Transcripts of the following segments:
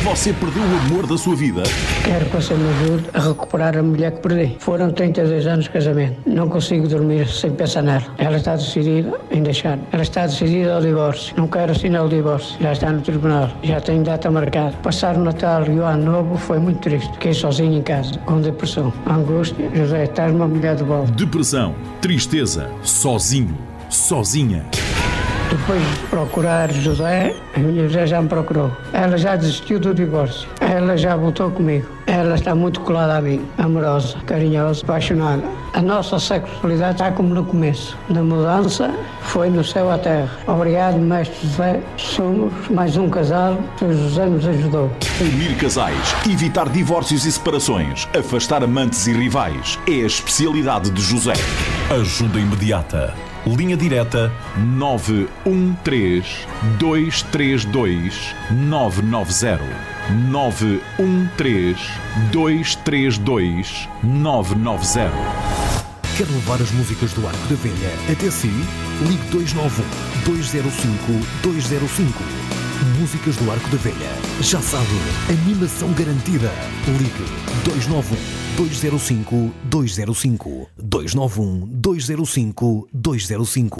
Você perdeu o amor da sua vida? Quero que você me ajude a recuperar a mulher que perdi. Foram 32 anos de casamento. Não consigo dormir sem pensar nela. Ela está decidida em deixar. Ela está decidida ao divórcio. Não quero assinar o divórcio. Já está no tribunal. Já tenho data marcada. Passar o Natal e o Ano Novo foi muito triste. Fiquei sozinho em casa, com depressão, angústia. José, estás uma mulher de volta. Depressão, tristeza, sozinho, sozinha. Depois de procurar José, a minha José já me procurou. Ela já desistiu do divórcio. Ela já voltou comigo. Ela está muito colada a mim, amorosa, carinhosa, apaixonada. A nossa sexualidade está como no começo. Na mudança, foi no céu à terra. Obrigado, mestre José. Somos mais um casal que o José nos ajudou. Unir casais, evitar divórcios e separações, afastar amantes e rivais. É a especialidade de José. Ajuda imediata. Linha direta 913-232-990. 913-232-990. Quer levar as músicas do Arco da Velha até si? Ligue 291-205-205. Músicas do Arco da Velha. Já sabe, animação garantida. Ligue 291-205-205. 291-205-205.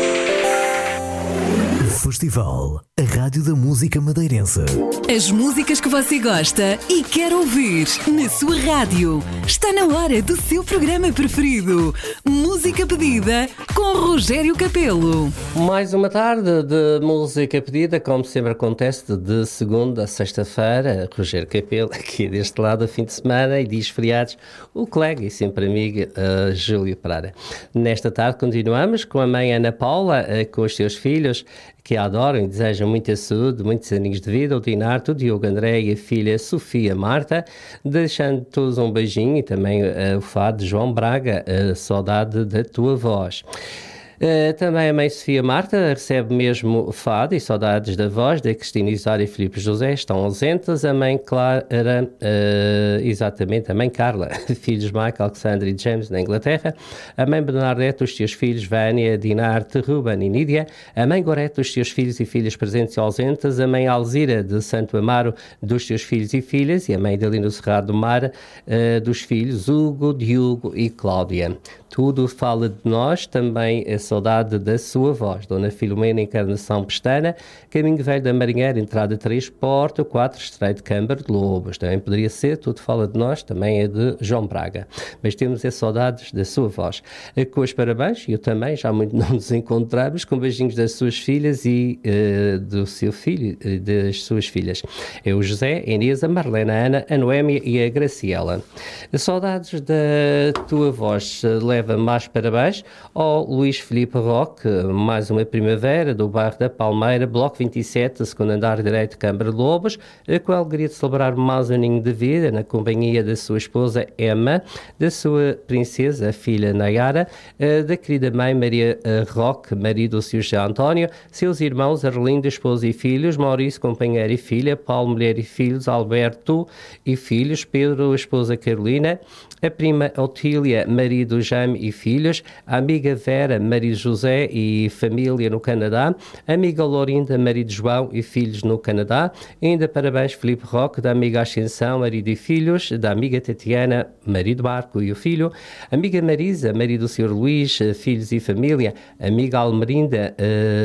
Festival, a Rádio da Música Madeirense. As músicas que você gosta e quer ouvir na sua rádio. Está na hora do seu programa preferido. Música Pedida com Rogério Capelo. Mais uma tarde de música pedida, como sempre acontece, de segunda a sexta-feira. Rogério Capelo, aqui deste lado, a fim de semana, e dias feriados, o colega e sempre amigo Júlio Pereira. Nesta tarde continuamos com a mãe Ana Paula, com os seus filhos, que a adoram e desejam muita saúde, muitos aninhos de vida, o Dinarto, o Diogo André e a filha Sofia Marta, deixando todos um beijinho e também o fado de João Braga, a saudade da tua voz. Também a mãe Sofia Marta recebe mesmo fado e saudades da voz da Cristina Isária e Filipe José, estão ausentes. A mãe Clara, exatamente, a mãe Carla, filhos Michael, Alexandre e James na Inglaterra. A mãe Bernadette, os seus filhos Vânia, Dinarte, Ruben e Nídia. A mãe Gorete, os seus filhos e filhas presentes e ausentes. A mãe Alzira de Santo Amaro, dos seus filhos e filhas. E a mãe Delino Serrado do Mar, dos filhos Hugo, Diogo e Cláudia. Tudo fala de nós, também a saudade da sua voz. Dona Filomena Encarnação Pestana, Caminho Velho da Marinheira, entrada 3, Porta 4, Estreito de Câmara de Lobos. Também poderia ser Tudo fala de nós, também é de João Braga. Mas temos as saudades da sua voz. Com os parabéns, eu também, já muito não nos encontramos, com beijinhos das suas filhas e do seu filho e das suas filhas. É o José, a Inês, a Marlena, a Ana, a Noémia e a Graciela. As saudades da tua voz leva mais parabéns ao Luís Filipe Roque, mais uma primavera do bairro da Palmeira, bloco 27, segundo andar direito, Câmara de Lobos, com a alegria de celebrar mais um aninho de vida na companhia da sua esposa Emma, da sua princesa, a filha Nayara, da querida mãe Maria Roque, marido seu José António, seus irmãos Arlindo, esposa e filhos, Maurício, companheiro e filha, Paulo, mulher e filhos, Alberto e filhos, Pedro, esposa Carolina, a prima Otília, marido Jaime e filhos, a amiga Vera, marido José e família no Canadá, a amiga Lourinda, marido João e filhos no Canadá, ainda parabéns Filipe Roque, da amiga Ascensão, marido e filhos, da amiga Tatiana, marido Marco e o filho, amiga Marisa, marido do Sr. Luís, filhos e família, amiga Almerinda,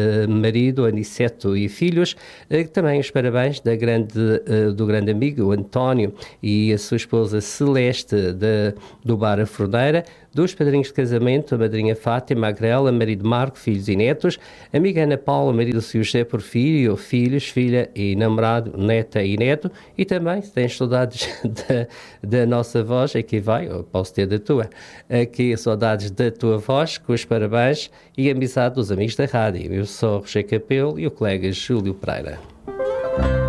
marido Aniceto e filhos, também os parabéns do grande amigo António e a sua esposa Celeste do Bar A Forneira, dos padrinhos de casamento, a madrinha Fátima, a Grela, marido Marco, filhos e netos, amiga Ana Paula, marido do Sr. José Porfírio, filhos, filha e namorado, neta e neto, e também, se tens saudades da nossa voz, aqui vai, eu posso ter da tua, aqui saudades da tua voz, com os parabéns e amizade dos amigos da rádio. Eu sou Rogério Capelo e o colega Júlio Pereira.